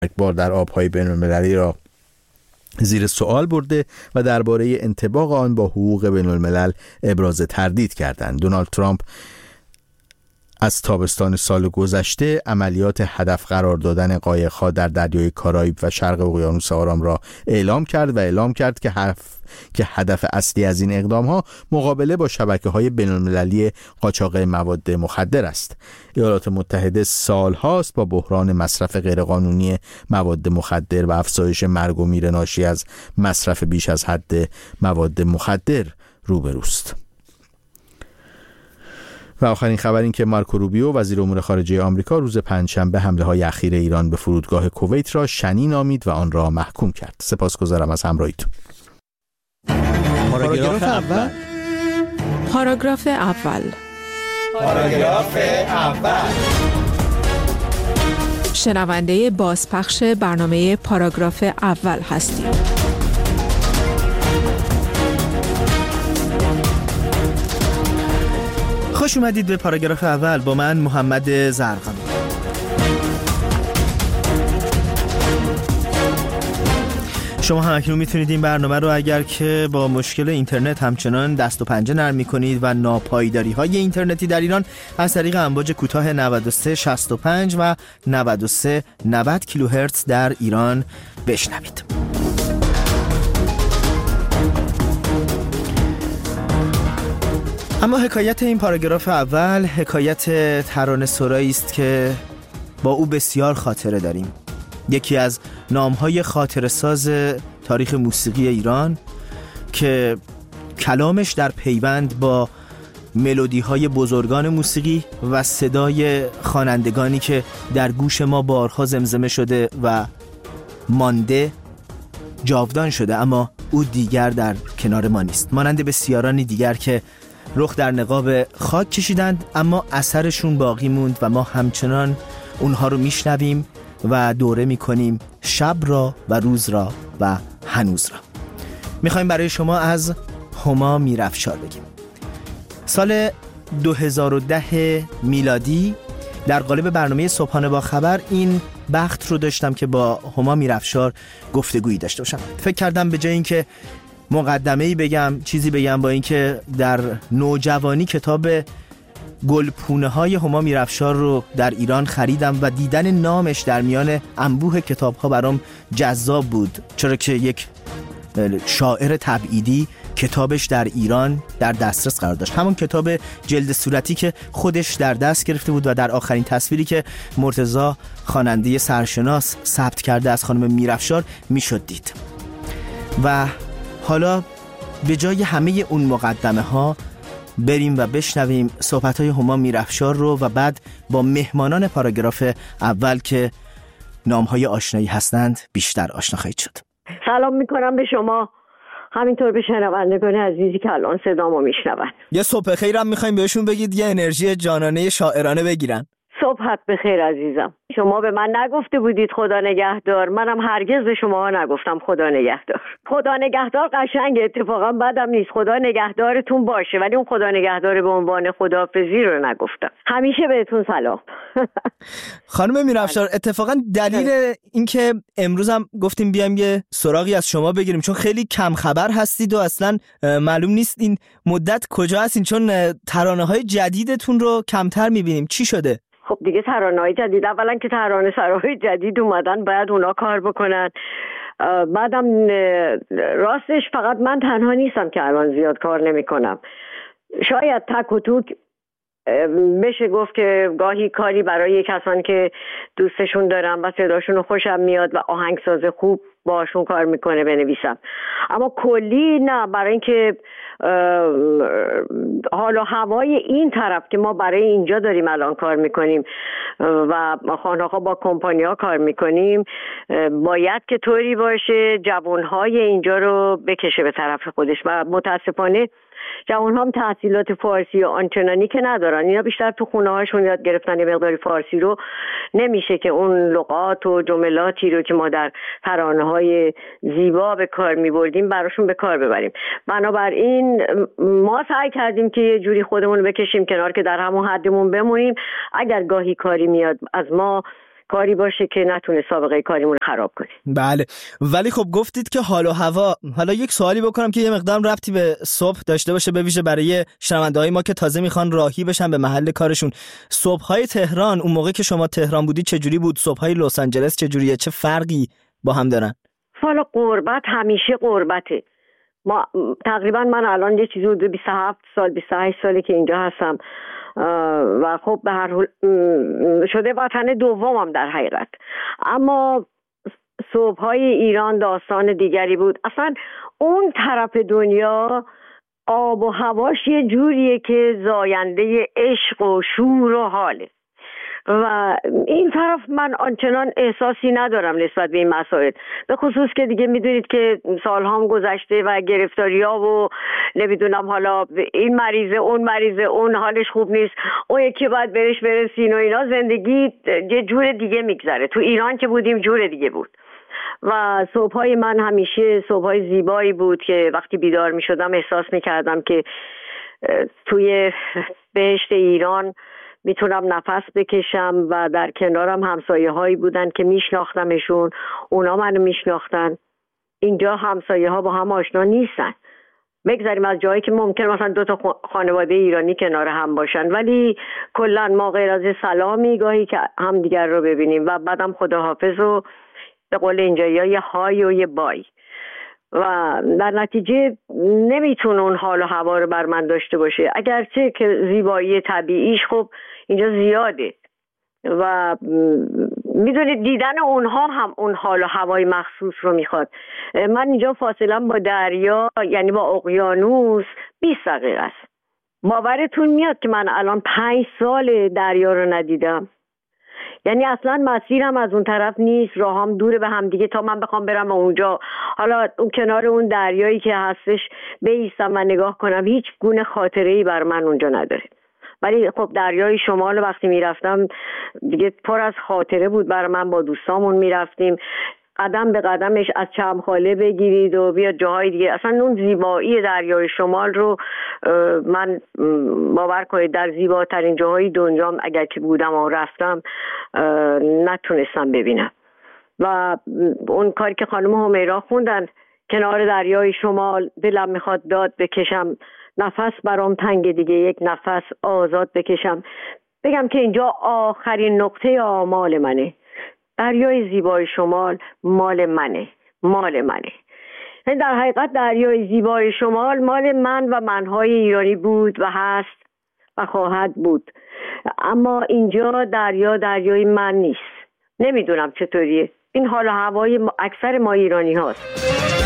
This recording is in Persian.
مرگبار در آبهای بین‌المللی را زیر سوال برده و درباره انطباق آن با حقوق بین‌الملل ابراز تردید کردند. دونالد ترامپ از تابستان سال گذشته عملیات هدف قرار دادن قایق‌ها در دریای کارائیب و شرق اقیانوس آرام را اعلام کرد که هدف اصلی از این اقدام‌ها مقابله با شبکه‌های بین‌المللی قاچاق مواد مخدر است. ایالات متحده سال‌هاست با بحران مصرف غیرقانونی مواد مخدر و افزایش مرگ و میر ناشی از مصرف بیش از حد مواد مخدر روبروست. و آخرین خبر این که مارکو روبیو وزیر امور خارجه آمریکا روز پنجشنبه حمله‌های اخیر ایران به فرودگاه کویت را شنی نامید و آن را محکوم کرد. سپاسگزارم از همراهیتون. پاراگراف اول. پاراگراف اول. پاراگراف اول. شنونده بازپخش برنامه پاراگراف اول هستید. خوش اومدید به پاراگراف اول با من محمد زرقامی. شما هم اکنون میتونید این برنامه رو اگر که با مشکل اینترنت همچنان دست و پنجه نرم میکنید و ناپایداری های اینترنتی در ایران از طریق امواج کوتاه 9365 و 9390 کیلوهرتز در ایران بشنوید. اما حکایت این پاراگراف اول حکایت ترانه سرایی است که با او بسیار خاطره داریم. یکی از نامهای خاطره ساز تاریخ موسیقی ایران که کلامش در پیوند با ملودی‌های بزرگان موسیقی و صدای خوانندگانی که در گوش ما بارها زمزمه شده و مانده جاودان شده، اما او دیگر در کنار ما نیست. مانند بسیارانی دیگر که رخ در نقاب خاک کشیدند اما اثرشون باقی موند و ما همچنان اونها رو میشنویم و دوره میکنیم شب را و روز را و هنوز را. میخوایم برای شما از هما میرافشار بگیم. سال 2010 میلادی در قالب برنامه صبحانه با خبر این بخت رو داشتم که با هما میرافشار گفتگویی داشته باشم. فکر کردم به جای اینکه مقدمه‌ای بگم چیزی بگم با اینکه در نوجوانی کتاب گلپونه‌های هما میرافشار رو در ایران خریدم و دیدن نامش در میان انبوه کتاب‌ها برام جذاب بود، چرا که یک شاعر تبعیدی کتابش در ایران در دسترس قرار داشت. همون کتاب جلد صورتی که خودش در دست گرفته بود و در آخرین تصویری که مرتضی خواننده سرشناس ثبت کرده از خانم میرافشار میشد دید. و حالا به جای همه اون مقدمه ها بریم و بشنویم صحبت های هما میرافشار رو و بعد با مهمانان پاراگراف اول که نام های آشنایی هستند بیشتر آشنا خواهید شد. سلام میکنم به شما، همینطور به شنوندگان عزیزی که الان صدامو میشنون. یه صبح خیرم میخوایم بهشون بگید یه انرژی جانانه شاعرانه بگیرن. صبحت بخیر عزیزم. شما به من نگفته بودید خدا نگهدار، منم هرگز به شما نگفتم خدا نگهدار. خدا نگهدار قشنگه، اتفاقا بدم نیست، خدا نگهدارتون باشه، ولی اون خدا نگهدار به عنوان خداحافظی رو نگفتم. همیشه بهتون سلام. خانم میرافشار، اتفاقا دلیل اینکه امروز هم گفتیم بیایم یه سراغی از شما بگیریم چون خیلی کم خبر هستید و اصلا معلوم نیست این مدت کجا هستین، چون ترانه‌های جدیدتون رو کمتر می‌بینیم. چی شده؟ خب دیگه ترانه‌های جدید، اولا که ترانه سراهای جدید اومدن باید اونا کار بکنن، بعدم راستش فقط من تنها نیستم که الان زیاد کار نمی کنم. شاید تک و توک بشه گفت که گاهی کاری برای کسانی که دوستشون دارم و صداشون خوشم میاد و آهنگساز خوب باشون کار میکنه بنویسم، اما کلی نه. برای اینکه حالا هوای این طرف که ما برای اینجا داریم الان کار میکنیم و خانه‌ها با کمپانی‌ها کار میکنیم، باید که طوری باشه جوانهای اینجا رو بکشه به طرف خودش و متاسفانه جوان هم تحصیلات فارسی و آنچنانی که ندارن، اینا بیشتر تو خونه هاشون یاد گرفتن یه مقداری فارسی رو، نمیشه که اون لغات و جملاتی رو که ما در ترانه های زیبا به کار میبردیم براشون به کار ببریم. بنابراین ما سعی کردیم که یه جوری خودمون رو بکشیم کنار که در همون حدمون بمونیم. اگر گاهی کاری میاد از ما کاری باشه که نتونه سابقه کاریمون خراب کنه. بله، ولی خب گفتید که حال و هوا. حالا یک سوالی بکنم که یه مقدار ربطی به صبح داشته باشه، به ویژه برای شنونده‌های ما که تازه میخوان راهی بشن به محل کارشون. صبح‌های تهران اون موقع که شما تهران بودید چجوری بود؟ صبح‌های لس آنجلس چجوریه؟ چه فرقی با هم دارن؟ حالا غربت همیشه غربته. ما تقریبا من الان یه چیزی حدود 27 سال 28 ساله که اینجا هستم و خب به هر حال شده وطن دومم در حقیقت. اما صبح‌های ایران داستان دیگری بود. اصلا اون طرف دنیا آب و هواش یه جوریه که زاینده عشق و شور و حاله و این طرف من آنچنان احساسی ندارم نسبت به این مسائل، به خصوص که دیگه میدونید که سالهام گذشته و گرفتاری‌ها و نمیدونم حالا این مریضه اون مریضه، اون حالش خوب نیست، اون یکی باید برش برسین و اینا. زندگی یه جور دیگه میگذره. تو ایران که بودیم جور دیگه بود و صبحای من همیشه صبحای زیبایی بود که وقتی بیدار میشدم احساس میکردم که توی بهشت ایران میتونم نفس بکشم و در کنارم همسایه هایی بودن که میشناختمشون، اونا منو میشناختن. اینجا همسایه ها با هم آشنا نیستن. بگذاریم از جایی که ممکن مثلا 2 خانواده ایرانی کنار هم باشن، ولی کلا ما غیر از سلامی گاهی که هم دیگر رو ببینیم و بعدم خداحافظ و به قول اینجایی‌ها یه های و یه بای و در نتیجه نمیتونه اون حال و هوا رو بر من داشته باشه، اگرچه که زیبایی طبیعیش خب اینجا زیاده و میدونید دیدن اونها هم اون حال و هوای مخصوص رو میخواد. من اینجا فاصلم با دریا یعنی با اقیانوس 20 دقیقه است. باورتون میاد که من الان 5 سال دریا رو ندیدم؟ یعنی اصلا مسیرم از اون طرف نیست، راهام دوره به هم دیگه تا من بخوام برم اونجا. حالا اون کنار اون دریایی که هستش بایستم و نگاه کنم، هیچ گونه خاطره‌ای بر من اونجا نداره. ولی خب دریای شمال وقتی میرفتم دیگه پر از خاطره بود بر من. با دوستامون میرفتیم، قدم به قدمش از چمخاله بگیرید و بیاد جاهای دیگه. اصلا اون زیبایی دریای شمال رو من باور کنید در زیباترین جاهای دنیا اگر که بودم و رفتم نتونستم ببینم. و اون کاری که خانم همیرا خوندن کنار دریای شمال، دلم میخواد داد بکشم، نفس برام تنگ دیگه، یک نفس آزاد بکشم. بگم که اینجا آخرین نقطه آمال منه. دریای زیبای شمال مال منه، مال منه. در حقیقت دریای زیبای شمال مال من و منهای ایرانی بود و هست و خواهد بود. اما اینجا دریای من نیست. نمیدونم چطوریه. این حال و هوای اکثر ما ایرانی هاست.